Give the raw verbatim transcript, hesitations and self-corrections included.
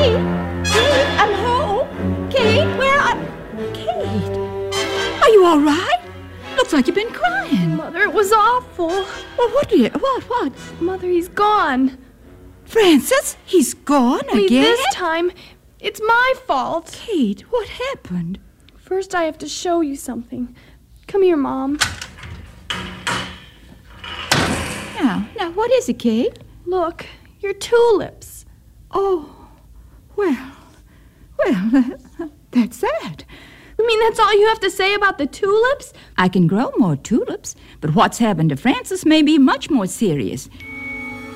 Kate? Kate, I'm home. Kate, where are... Kate, are you all right? Looks like you've been crying. Mother, it was awful. Well, what did... What, what? Mother, he's gone. Francis, he's gone Only again? This time, it's my fault. Kate, what happened? First, I have to show you something. Come here, Mom. Now, now, what is it, Kate? Look, your tulips. Oh, well, well, that's that. You mean that's all you have to say about the tulips? I can grow more tulips, but what's happened to Francis may be much more serious.